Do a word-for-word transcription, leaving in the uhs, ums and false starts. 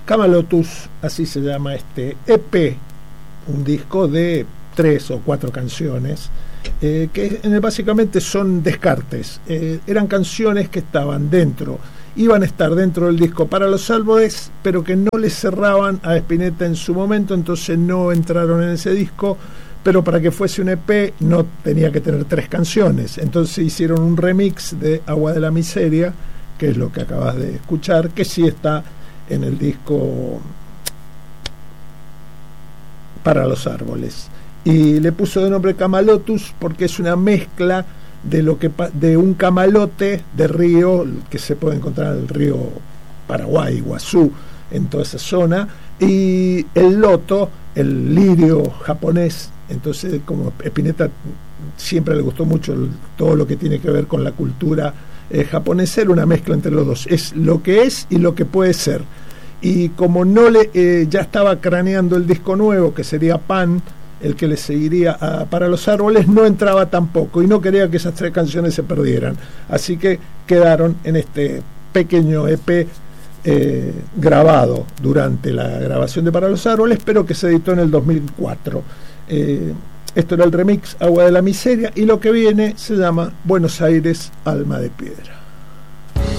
Camalotus, así se llama este E P, un disco de tres o cuatro canciones, eh, que eh, básicamente son descartes. Eh, eran canciones que estaban dentro, iban a estar dentro del disco Para los Árboles, pero que no le cerraban a Spinetta en su momento, entonces no entraron en ese disco. Pero para que fuese un E P no tenía que tener tres canciones, entonces hicieron un remix de Agua de la Miseria, que es lo que acabas de escuchar, que sí está en el disco Para los Árboles, y le puso de nombre Camalotus porque es una mezcla de lo que de un camalote de río que se puede encontrar en el río Paraguay, Iguazú, en toda esa zona, y el loto, el lirio japonés. Entonces, como Spinetta siempre le gustó mucho el, todo lo que tiene que ver con la cultura eh, japonesa, era una mezcla entre los dos, es lo que es y lo que puede ser. Y como no le eh, ya estaba craneando el disco nuevo, que sería Pan, el que le seguiría a Para los Árboles, no entraba tampoco, y no quería que esas tres canciones se perdieran, así que quedaron en este pequeño E P eh, grabado durante la grabación de Para los Árboles, pero que se editó en el dos mil cuatro. Eh, esto era el remix Agua de la Miseria, y lo que viene se llama Buenos Aires, Alma de Piedra.